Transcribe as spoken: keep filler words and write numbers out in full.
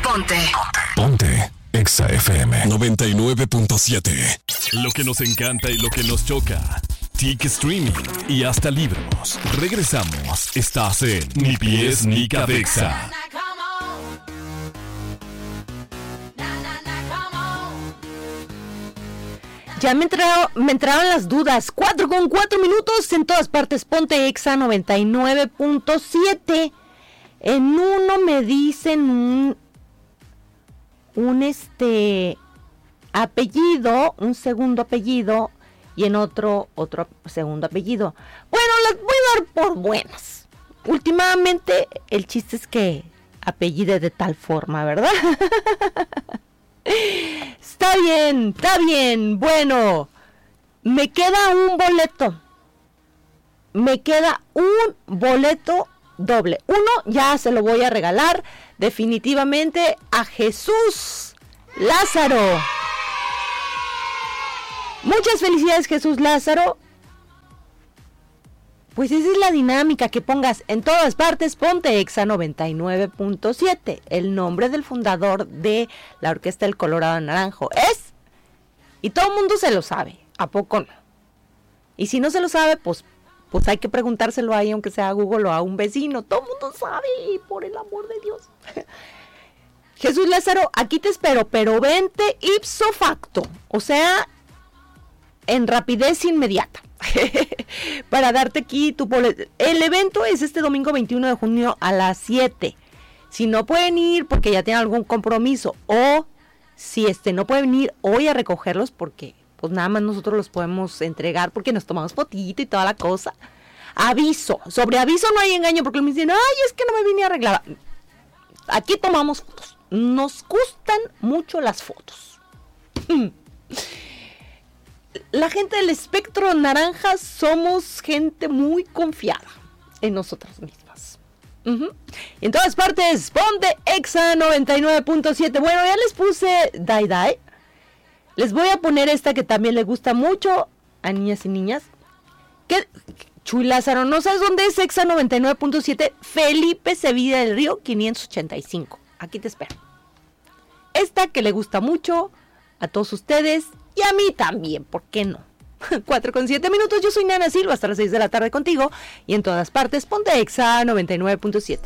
Ponte. Ponte. Exa F M noventa y nueve punto siete. Lo que nos encanta y lo que nos choca. Tic Streaming y hasta libros. Regresamos. Estás en Ni Pies Ni Cabeza. Ya me entraron, me entraron las dudas. Cuatro con cuatro minutos en todas partes. Ponte Exa noventa y nueve punto siete. En uno me dicen un, un este apellido, un segundo apellido, y en otro, otro segundo apellido. Bueno, las voy a dar por buenas. Últimamente el chiste es que apellide de tal forma, ¿verdad? Está bien, está bien. Bueno, me queda un boleto. Me queda un boleto doble. Uno ya se lo voy a regalar definitivamente a Jesús Lázaro. Muchas felicidades, Jesús Lázaro. Pues esa es la dinámica, que pongas en todas partes Ponte Exa noventa y nueve punto siete. El nombre del fundador de la Orquesta del Colorado Naranjo es... Y todo el mundo se lo sabe, ¿a poco no? Y si no se lo sabe, pues, pues hay que preguntárselo ahí, aunque sea a Google o a un vecino. Todo el mundo sabe, por el amor de Dios. Jesús Lázaro, aquí te espero, pero vente ipso facto. O sea, en rapidez inmediata. Para darte aquí tu boleto. El evento es este domingo veintiuno de junio a las siete. Si no pueden ir porque ya tienen algún compromiso, o si este no pueden ir hoy a recogerlos porque pues nada más nosotros los podemos entregar porque nos tomamos fotito y toda la cosa. Aviso, sobre aviso no hay engaño, porque me dicen, ay, es que no me vine a arreglar. Aquí tomamos fotos. Nos gustan mucho las fotos. La gente del espectro naranja somos gente muy confiada en nosotras mismas. Uh-huh. En todas partes, Ponte Exa noventa y nueve punto siete. Bueno, ya les puse Dai Dai. Les voy a poner esta que también le gusta mucho a niñas y niñas. ¿Qué? Chuy Lázaro, ¿no sabes dónde es Exa noventa y nueve punto siete? Felipe Sevilla del Río quinientos ochenta y cinco. Aquí te espero. Esta que le gusta mucho a todos ustedes y a mí también, ¿por qué no? cuatro con siete minutos, yo soy Nana Silva, hasta las seis de la tarde contigo. Y en todas partes, Ponte Exa noventa y nueve punto siete.